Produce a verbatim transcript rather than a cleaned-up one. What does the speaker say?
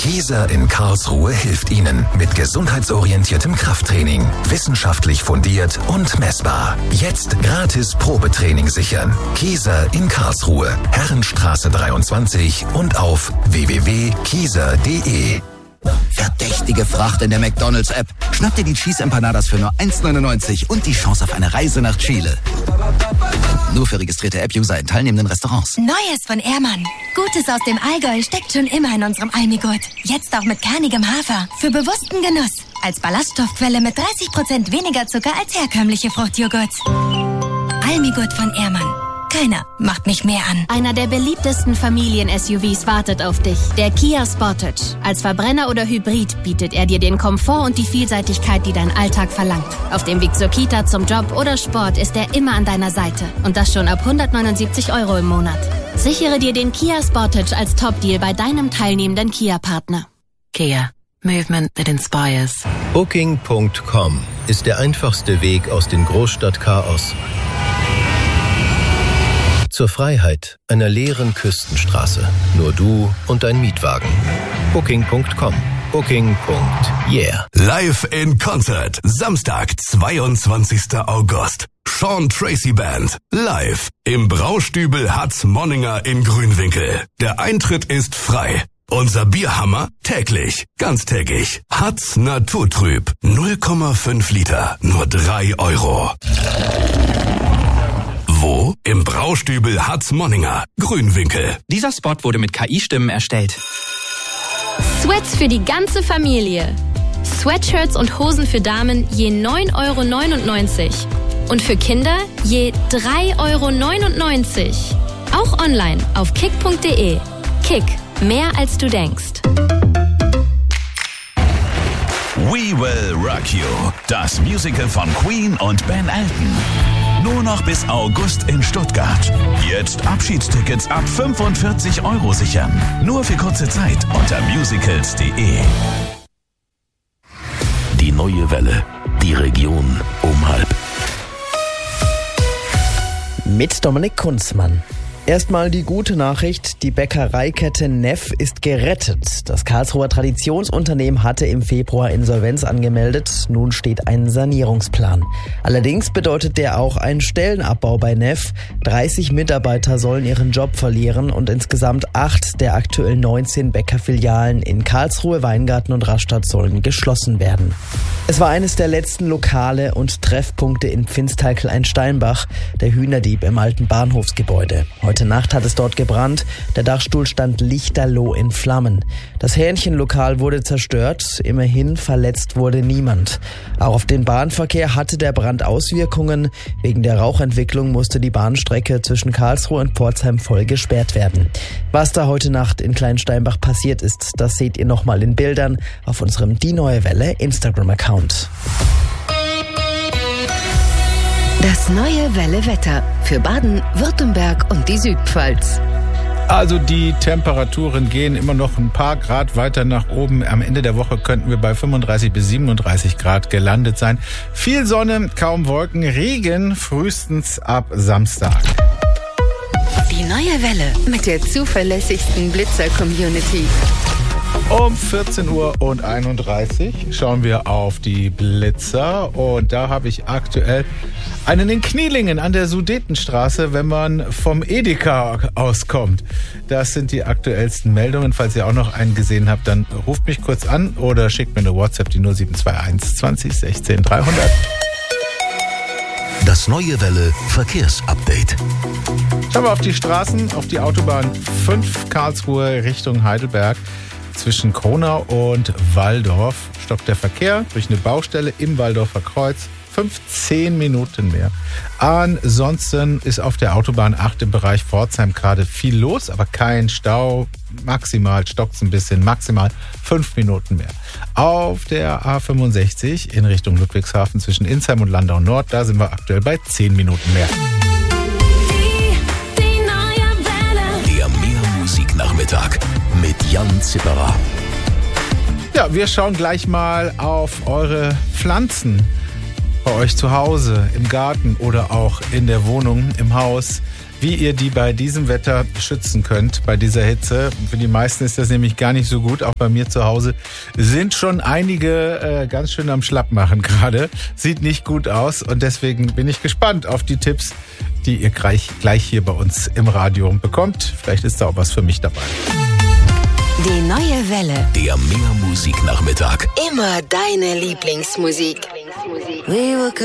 Kieser in Karlsruhe hilft Ihnen mit gesundheitsorientiertem Krafttraining. Wissenschaftlich fundiert und messbar. Jetzt gratis Probetraining sichern. Kieser in Karlsruhe. Herrenstraße dreiundzwanzig und auf w w w punkt kieser punkt de. Verdächtige Fracht in der McDonald's-App. Schnapp dir die Cheese Empanadas für nur eins neunundneunzig und die Chance auf eine Reise nach Chile. Nur für registrierte App-User in teilnehmenden Restaurants. Neues von Ehrmann. Gutes aus dem Allgäu steckt schon immer in unserem Almigurt. Jetzt auch mit kernigem Hafer. Für bewussten Genuss. Als Ballaststoffquelle mit dreißig Prozent weniger Zucker als herkömmliche Fruchtjoghurts. Almigurt von Ehrmann. Keiner macht mich mehr an. Einer der beliebtesten Familien-S U Vs wartet auf dich. Der Kia Sportage. Als Verbrenner oder Hybrid bietet er dir den Komfort und die Vielseitigkeit, die dein Alltag verlangt. Auf dem Weg zur Kita, zum Job oder Sport ist er immer an deiner Seite. Und das schon ab hundertneunundsiebzig Euro im Monat. Sichere dir den Kia Sportage als Top-Deal bei deinem teilnehmenden Kia-Partner. Kia. Movement that inspires. Booking Punkt com ist der einfachste Weg aus dem Großstadtchaos zur Freiheit einer leeren Küstenstraße. Nur du und dein Mietwagen. Booking Punkt com. Booking. Yeah. Live in Concert. Samstag, zweiundzwanzigster August. Sean Tracy Band. Live im Braustübel Hatz Monninger in Grünwinkel. Der Eintritt ist frei. Unser Bierhammer täglich, ganztägig. Hatz Naturtrüb. null Komma fünf Liter. Nur drei Euro. Wo? Im Braustübel Hatz Monninger, Grünwinkel. Dieser Spot wurde mit K I-Stimmen erstellt. Sweats für die ganze Familie. Sweatshirts und Hosen für Damen je neun Euro neunundneunzig. Und für Kinder je drei Euro neunundneunzig. Auch online auf kick Punkt de. Kick. Mehr als du denkst. We Will Rock You. Das Musical von Queen und Ben Elton. Nur noch bis August in Stuttgart. Jetzt Abschiedstickets ab fünfundvierzig Euro sichern. Nur für kurze Zeit unter musicals Punkt de. Die neue Welle. Die Region um halb. Mit Dominik Kunzmann. Erstmal die gute Nachricht, die Bäckereikette Neff ist gerettet. Das Karlsruher Traditionsunternehmen hatte im Februar Insolvenz angemeldet. Nun steht ein Sanierungsplan. Allerdings bedeutet der auch einen Stellenabbau bei Neff. dreißig Mitarbeiter sollen ihren Job verlieren und insgesamt acht der aktuell neunzehn Bäckerfilialen in Karlsruhe, Weingarten und Rastatt sollen geschlossen werden. Es war eines der letzten Lokale und Treffpunkte in Pfinstheikel-Einsteinbach, der Hühnerdieb im alten Bahnhofsgebäude. Heute Nacht hat es dort gebrannt, der Dachstuhl stand lichterloh in Flammen. Das Hähnchenlokal wurde zerstört, immerhin verletzt wurde niemand. Auch auf den Bahnverkehr hatte der Brand Auswirkungen. Wegen der Rauchentwicklung musste die Bahnstrecke zwischen Karlsruhe und Pforzheim voll gesperrt werden. Was da heute Nacht in Kleinsteinbach passiert ist, das seht ihr nochmal in Bildern auf unserem Die Neue Welle Instagram-Account. Das neue Welle-Wetter für Baden, Württemberg und die Südpfalz. Also die Temperaturen gehen immer noch ein paar Grad weiter nach oben. Am Ende der Woche könnten wir bei fünfunddreißig bis siebenunddreißig Grad gelandet sein. Viel Sonne, kaum Wolken, Regen frühestens ab Samstag. Die neue Welle mit der zuverlässigsten Blitzer-Community. Um vierzehn Uhr einunddreißig schauen wir auf die Blitzer und da habe ich aktuell einen in Knielingen an der Sudetenstraße, wenn man vom Edeka auskommt. Das sind die aktuellsten Meldungen. Falls ihr auch noch einen gesehen habt, dann ruft mich kurz an oder schickt mir eine WhatsApp, die null sieben zwei eins zwanzig sechzehn dreihundert. Das neue Welle Verkehrsupdate. Schauen wir auf die Straßen, auf die Autobahn fünf Karlsruhe Richtung Heidelberg. Zwischen Kronau und Walldorf stockt der Verkehr durch eine Baustelle im Walldorfer Kreuz. fünfzehn Minuten mehr. Ansonsten ist auf der Autobahn acht im Bereich Pforzheim gerade viel los, aber kein Stau. Maximal stockt es ein bisschen, maximal fünf Minuten mehr. Auf der A fünfundsechzig in Richtung Ludwigshafen zwischen Insheim und Landau Nord, da sind wir aktuell bei zehn Minuten mehr. Die, die neue Welle. Der Meermusiknachmittag mit Jan Zipperer. Ja, wir schauen gleich mal auf eure Pflanzen. bei euch zu Hause, im Garten oder auch in der Wohnung, im Haus, wie ihr die bei diesem Wetter schützen könnt, bei dieser Hitze. Für die meisten ist das nämlich gar nicht so gut. Auch bei mir zu Hause sind schon einige äh, ganz schön am Schlappmachen gerade. Sieht nicht gut aus und deswegen bin ich gespannt auf die Tipps, die ihr gleich, gleich hier bei uns im Radio bekommt. Vielleicht ist da auch was für mich dabei. Die neue Welle. Der Mehr Musik Nachmittag. Immer deine Lieblingsmusik. We were